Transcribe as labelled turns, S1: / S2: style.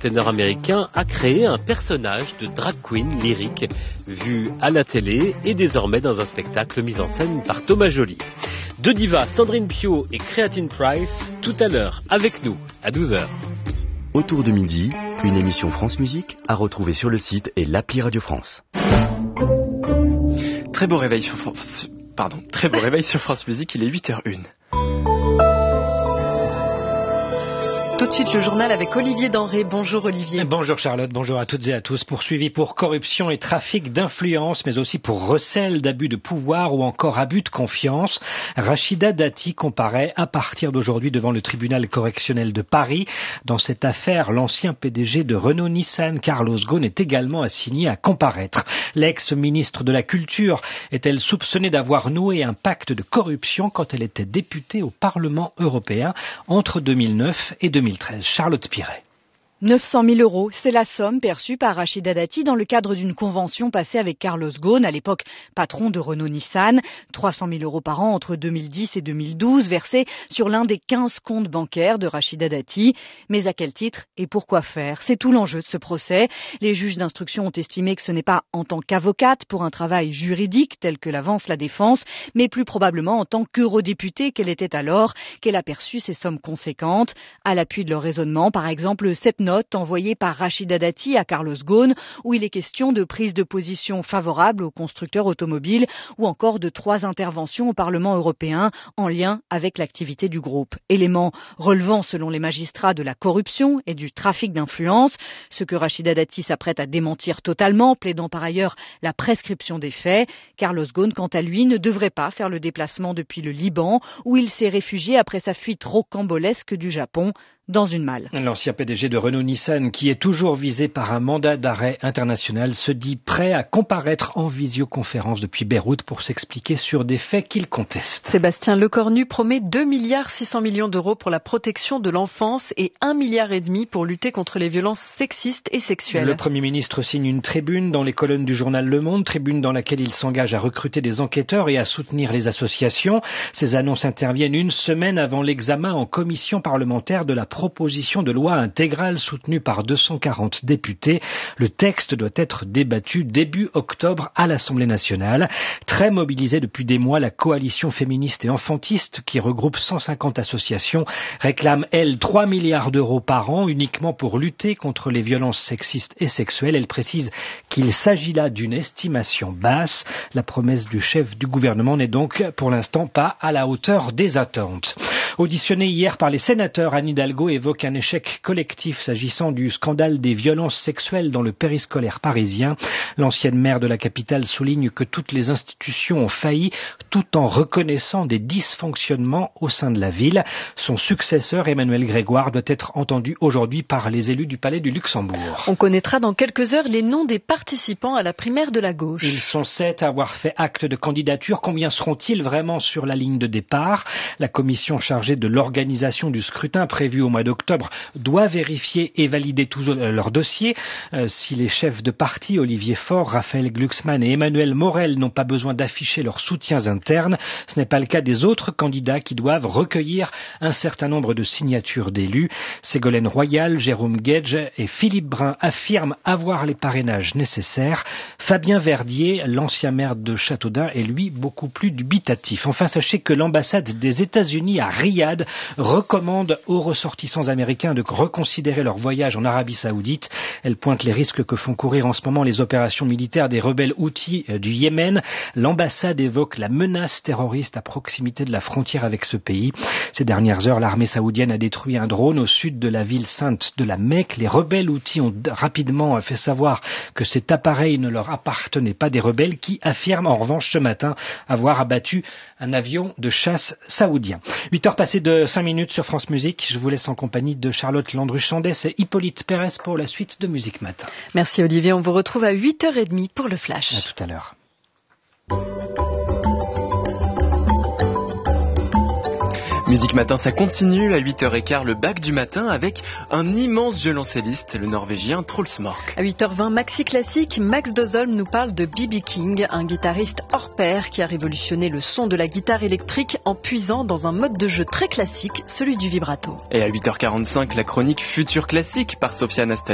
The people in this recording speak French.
S1: ténor américain a créé un personnage de drag queen lyrique vu à la télé et désormais dans un spectacle mis en scène par Thomas Joly. Deux divas, Sandrine Pio et Creatine Price, tout à l'heure avec nous à 12h.
S2: Autour de midi, une émission France Musique à retrouver sur le site et l'appli Radio France.
S3: Très beau réveil sur France Musique, il est 8h01.
S4: Tout de suite le journal avec Olivier Denré. Bonjour Olivier.
S5: Bonjour Charlotte, bonjour à toutes et à tous. Poursuivi pour corruption et trafic d'influence, mais aussi pour recel d'abus de pouvoir ou encore abus de confiance, Rachida Dati comparaît à partir d'aujourd'hui devant le tribunal correctionnel de Paris. Dans cette affaire, l'ancien PDG de Renault-Nissan, Carlos Ghosn, est également assigné à comparaître. L'ex-ministre de la Culture est-elle soupçonnée d'avoir noué un pacte de corruption quand elle était députée au Parlement européen entre 2009 et 2013. Charlotte Piret.
S6: 900 000 €, c'est la somme perçue par Rachida Dati dans le cadre d'une convention passée avec Carlos Ghosn, à l'époque patron de Renault-Nissan. 300 000 € par an entre 2010 et 2012, versés sur l'un des 15 comptes bancaires de Rachida Dati. Mais à quel titre et pourquoi faire? C'est tout l'enjeu de ce procès. Les juges d'instruction ont estimé que ce n'est pas en tant qu'avocate pour un travail juridique tel que l'avance la défense, mais plus probablement en tant qu'eurodéputée qu'elle était alors, qu'elle a perçu ces sommes conséquentes. À l'appui de leur raisonnement, par exemple, cette note envoyée par Rachida Dati à Carlos Ghosn, où il est question de prise de position favorable aux constructeurs automobiles ou encore de 3 interventions au Parlement européen en lien avec l'activité du groupe. Éléments relevant selon les magistrats de la corruption et du trafic d'influence, ce que Rachida Dati s'apprête à démentir totalement, plaidant par ailleurs la prescription des faits. Carlos Ghosn, quant à lui, ne devrait pas faire le déplacement depuis le Liban, où il s'est réfugié après sa fuite rocambolesque du Japon dans une malle.
S5: L'ancien PDG de Renault-Nissan, qui est toujours visé par un mandat d'arrêt international, se dit prêt à comparaître en visioconférence depuis Beyrouth pour s'expliquer sur des faits qu'il conteste.
S4: Sébastien Lecornu promet 2,6 milliards d'euros pour la protection de l'enfance et 1,5 milliard pour lutter contre les violences sexistes et sexuelles.
S5: Le Premier ministre signe une tribune dans les colonnes du journal Le Monde, tribune dans laquelle il s'engage à recruter des enquêteurs et à soutenir les associations. Ces annonces interviennent une semaine avant l'examen en commission parlementaire de la proposition de loi intégrale soutenue par 240 députés. Le texte doit être débattu début octobre à l'Assemblée nationale. Très mobilisée depuis des mois, la coalition féministe et enfantiste, qui regroupe 150 associations, réclame, elle, 3 milliards d'euros par an uniquement pour lutter contre les violences sexistes et sexuelles. Elle précise qu'il s'agit là d'une estimation basse. La promesse du chef du gouvernement n'est donc pour l'instant pas à la hauteur des attentes. Auditionnée hier par les sénateurs, Anne Hidalgo évoque un échec collectif s'agissant du scandale des violences sexuelles dans le périscolaire parisien. L'ancienne maire de la capitale souligne que toutes les institutions ont failli tout en reconnaissant des dysfonctionnements au sein de la ville. Son successeur, Emmanuel Grégoire, doit être entendu aujourd'hui par les élus du Palais du Luxembourg.
S4: On connaîtra dans quelques heures les noms des participants à la primaire de la gauche.
S5: Ils sont 7 à avoir fait acte de candidature. Combien seront-ils vraiment sur la ligne de départ? La commission chargée de l'organisation du scrutin prévu au mois d'octobre doit vérifier et valider tous leurs dossiers. Si les chefs de parti, Olivier Faure, Raphaël Glucksmann et Emmanuel Morel, n'ont pas besoin d'afficher leurs soutiens internes, ce n'est pas le cas des autres candidats qui doivent recueillir un certain nombre de signatures d'élus. Ségolène Royal, Jérôme Guedj et Philippe Brun affirment avoir les parrainages nécessaires. Fabien Verdier, l'ancien maire de Châteaudun, est lui beaucoup plus dubitatif. Enfin, sachez que l'ambassade des États-Unis à Riyad recommande aux ressortissants américains de reconsidérer leur voyage en Arabie Saoudite. Elle pointe les risques que font courir en ce moment les opérations militaires des rebelles houthis du Yémen. L'ambassade évoque la menace terroriste à proximité de la frontière avec ce pays. Ces dernières heures, l'armée saoudienne a détruit un drone au sud de la ville sainte de la Mecque. Les rebelles houthis ont rapidement fait savoir que cet appareil ne leur appartenait pas, des rebelles qui affirment en revanche ce matin avoir abattu un avion de chasse saoudien. 8h passées de 5 minutes sur France Musique. Je vous laisse en compagnie de Charlotte Landru-Chandès et Hippolyte Pérez pour la suite de Musique Matin.
S4: Merci Olivier, on vous retrouve à 8h30 pour le Flash.
S5: À tout à l'heure.
S3: Musique Matin, ça continue à 8h15, le bac du matin avec un immense violoncelliste, le norvégien Truls Mork.
S4: À 8h20, Maxi Classique, Max Dozholm nous parle de B.B. King, un guitariste hors pair qui a révolutionné le son de la guitare électrique en puisant dans un mode de jeu très classique, celui du vibrato.
S3: Et à 8h45, la chronique Futur Classique par Sophia Anastasiou.